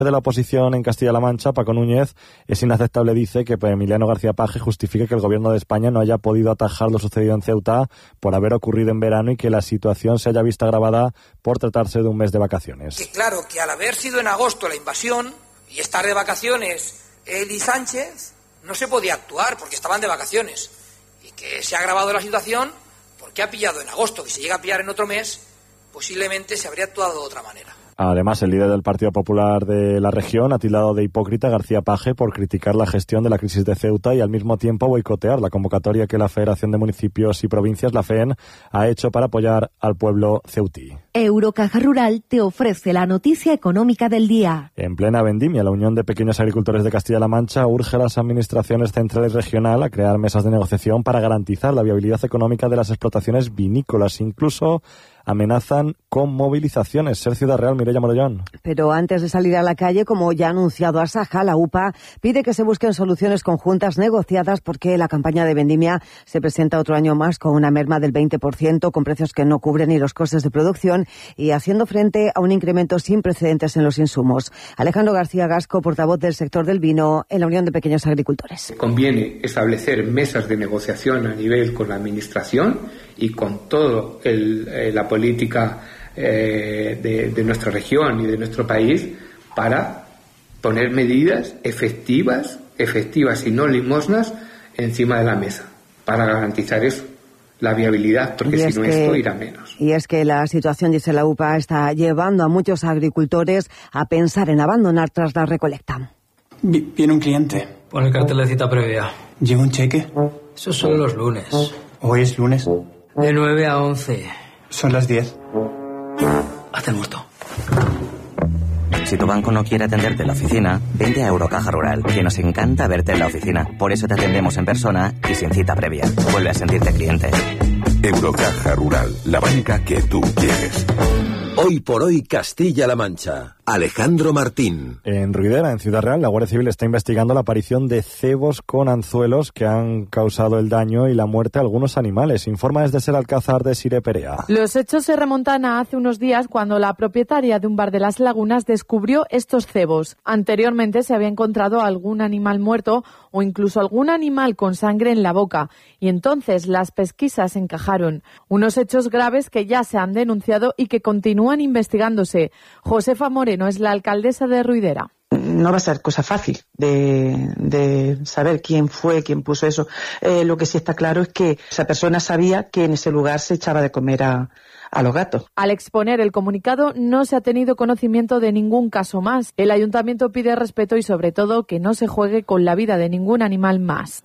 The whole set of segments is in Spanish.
De la oposición en Castilla-La Mancha, Paco Núñez, es inaceptable, dice, que Emiliano García Paje justifique que el gobierno de España no haya podido atajar lo sucedido en Ceuta por haber ocurrido en verano y que la situación se haya visto agravada por tratarse de un mes de vacaciones. Que claro, que al haber sido en agosto la invasión y estar de vacaciones él y Sánchez, no se podía actuar porque estaban de vacaciones y que se ha agravado la situación porque ha pillado en agosto, que si llega a pillar en otro mes, posiblemente se habría actuado de otra manera. Además, el líder del Partido Popular de la región ha tildado de hipócrita a García Paje por criticar la gestión de la crisis de Ceuta y al mismo tiempo boicotear la convocatoria que la Federación de Municipios y Provincias, la FEN, ha hecho para apoyar al pueblo ceutí. Eurocaja Rural te ofrece la noticia económica del día. En plena vendimia, la Unión de Pequeños Agricultores de Castilla-La Mancha urge a las administraciones centrales y regional a crear mesas de negociación para garantizar la viabilidad económica de las explotaciones vinícolas. Incluso amenazan con movilizaciones. Ser Ciudad Real, Mireia Morollón. Pero antes de salir a la calle, como ya ha anunciado Asaja, la UPA pide que se busquen soluciones conjuntas negociadas porque la campaña de vendimia se presenta otro año más con una merma del 20%, con precios que no cubren ni los costes de producción y haciendo frente a un incremento sin precedentes en los insumos. Alejandro García Gasco, portavoz del sector del vino en la Unión de Pequeños Agricultores. Conviene establecer mesas de negociación a nivel con la Administración y con todo la política de nuestra región y de nuestro país para poner medidas efectivas y no limosnas encima de la mesa para garantizar eso, la viabilidad, porque si no esto irá menos. Y es que la situación, dice la UPA, está llevando a muchos agricultores a pensar en abandonar tras la recolecta. Viene un cliente. Pon el cartel de cita previa. ¿Lleva un cheque? Eso solo los lunes. ¿Hoy es lunes? De 9 a 11. Son las 10. Hazte el muerto. Si tu banco no quiere atenderte en la oficina, vente a Eurocaja Rural, que nos encanta verte en la oficina. Por eso te atendemos en persona y sin cita previa. Vuelve a sentirte cliente. Eurocaja Rural, la banca que tú quieres. Hoy por hoy Castilla-La Mancha. Alejandro Martín. En Ruidera, en Ciudad Real, la Guardia Civil está investigando la aparición de cebos con anzuelos que han causado el daño y la muerte a algunos animales. Informa desde Ser Alcázar de Sire Perea. Los hechos se remontan a hace unos días cuando la propietaria de un bar de Las Lagunas descubrió estos cebos. Anteriormente se había encontrado algún animal muerto o incluso algún animal con sangre en la boca y entonces las pesquisas encajaron. Unos hechos graves que ya se han denunciado y que continúan investigándose. Josefa Moreno es la alcaldesa de Ruidera. No va a ser cosa fácil de saber quién fue, quién puso eso. Lo que sí está claro es que esa persona sabía que en ese lugar se echaba de comer a los gatos. Al exponer el comunicado no se ha tenido conocimiento de ningún caso más. El ayuntamiento pide respeto y sobre todo que no se juegue con la vida de ningún animal más.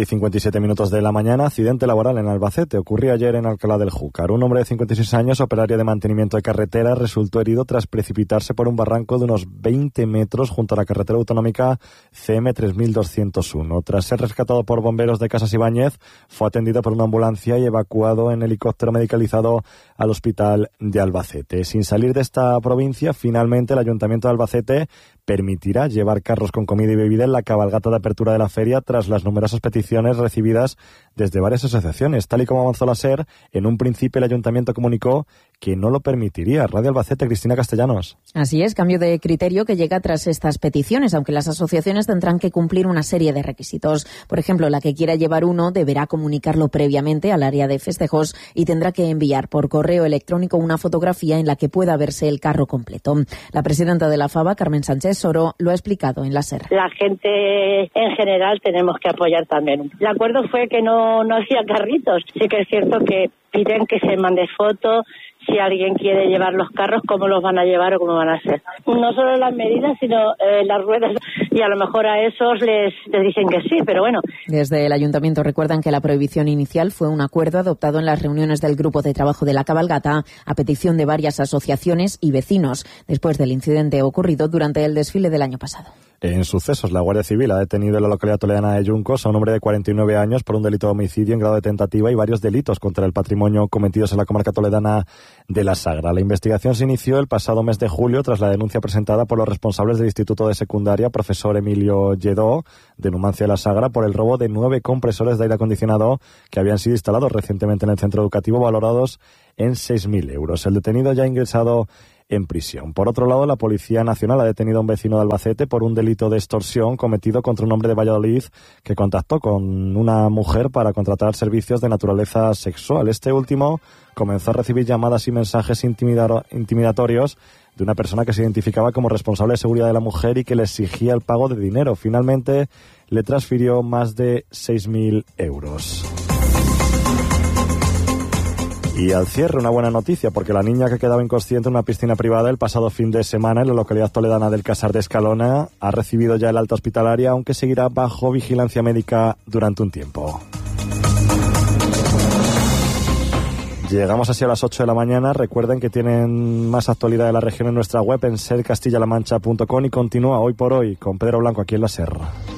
7:57 de la mañana, accidente laboral en Albacete. Ocurrió ayer en Alcalá del Júcar. Un hombre de 56 años, operario de mantenimiento de carretera, resultó herido tras precipitarse por un barranco de unos 20 metros junto a la carretera autonómica CM 3201. Tras ser rescatado por bomberos de Casas Ibáñez, fue atendido por una ambulancia y evacuado en helicóptero medicalizado al Hospital de Albacete. Sin salir de esta provincia, finalmente el Ayuntamiento de Albacete permitirá llevar carros con comida y bebida en la cabalgata de apertura de la feria tras las numerosas peticiones recibidas desde varias asociaciones. Tal y como avanzó la SER, en un principio el Ayuntamiento comunicó que no lo permitiría. Radio Albacete, Cristina Castellanos. Así es, cambio de criterio que llega tras estas peticiones, aunque las asociaciones tendrán que cumplir una serie de requisitos. Por ejemplo, la que quiera llevar uno deberá comunicarlo previamente al área de festejos y tendrá que enviar por correo electrónico una fotografía en la que pueda verse el carro completo. La presidenta de la FABA, Carmen Sánchez Soro, lo ha explicado en la SER. La gente en general tenemos que apoyar también. El acuerdo fue que no hacía carritos. Sí que es cierto que piden que se mande fotos. Si alguien quiere llevar los carros, cómo los van a llevar o cómo van a hacer. No solo las medidas, sino las ruedas. Y a lo mejor a esos les dicen que sí, pero bueno. Desde el Ayuntamiento recuerdan que la prohibición inicial fue un acuerdo adoptado en las reuniones del Grupo de Trabajo de la Cabalgata a petición de varias asociaciones y vecinos, después del incidente ocurrido durante el desfile del año pasado. En sucesos, la Guardia Civil ha detenido en la localidad toledana de Yuncos a un hombre de 49 años por un delito de homicidio en grado de tentativa y varios delitos contra el patrimonio cometidos en la comarca toledana de la Sagra. La investigación se inició el pasado mes de julio tras la denuncia presentada por los responsables del Instituto de Secundaria, profesor Emilio Lledó, de Numancia de la Sagra, por el robo de 9 compresores de aire acondicionado que habían sido instalados recientemente en el centro educativo, valorados en 6.000 euros. El detenido ya ha ingresado en prisión. Por otro lado, la Policía Nacional ha detenido a un vecino de Albacete por un delito de extorsión cometido contra un hombre de Valladolid que contactó con una mujer para contratar servicios de naturaleza sexual. Este último comenzó a recibir llamadas y mensajes intimidatorios de una persona que se identificaba como responsable de seguridad de la mujer y que le exigía el pago de dinero. Finalmente le transfirió más de 6.000 euros. Y al cierre, una buena noticia, porque la niña que quedaba inconsciente en una piscina privada el pasado fin de semana en la localidad toledana del Casar de Escalona ha recibido ya el alta hospitalaria, aunque seguirá bajo vigilancia médica durante un tiempo. Llegamos así a las 8 de la mañana. Recuerden que tienen más actualidad de la región en nuestra web en sercastillalamancha.com y continúa Hoy por Hoy con Pedro Blanco aquí en la SER.